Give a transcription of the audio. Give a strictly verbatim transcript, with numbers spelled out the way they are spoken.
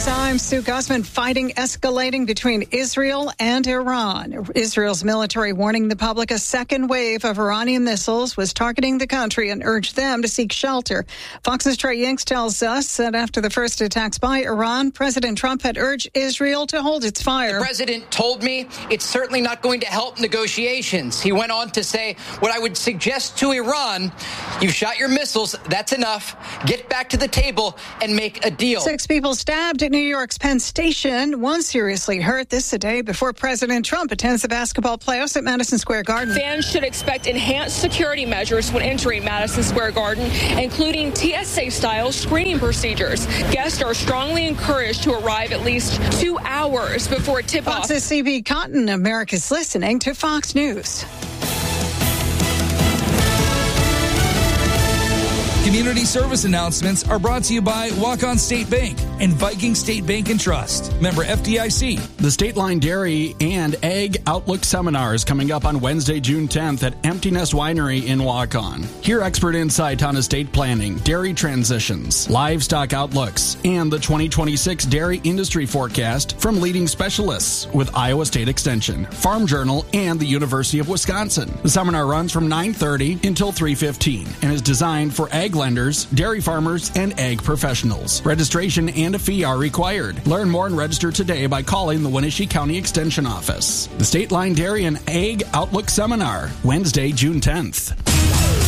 news. I'm Sue Guzman. Fighting escalating between Israel and Iran. Israel's military warning the public a second wave of Iranian missiles was targeting the country and urged them to seek shelter. Fox's Trey Yingst tells us that after the first attacks by Iran, President Trump had urged Israel to hold its fire. The president told me it's certainly not going to help negotiations. He went on to say, what I would suggest to Iran, you've shot your missiles, that's enough. Get back to the table and make a deal. Six people stabbed at New York's Penn Station. One seriously hurt. This a day before President Trump attends the basketball playoffs at Madison Square Garden. Fans should expect enhanced security measures when entering Madison Square Garden, including T S A-style screening procedures. Guests are strongly encouraged to arrive at least two hours before tip-off. Fox's C B Cotton. America's listening to Fox News. Community service announcements are brought to you by Walk-On State Bank and Viking State Bank and Trust. Member F D I C. The State Line Dairy and Egg Outlook Seminar is coming up on Wednesday, June tenth at Empty Nest Winery in Waukon. Hear expert insight on estate planning, dairy transitions, livestock outlooks, and the twenty twenty-six dairy industry forecast from leading specialists with Iowa State Extension, Farm Journal, and the University of Wisconsin. The seminar runs from nine thirty until three fifteen and is designed for egg lenders, dairy farmers, and egg professionals. Registration and a fee are required. Learn more and register today by calling the Wenatchee County Extension Office. The State Line Dairy and Egg Outlook Seminar, Wednesday, June tenth.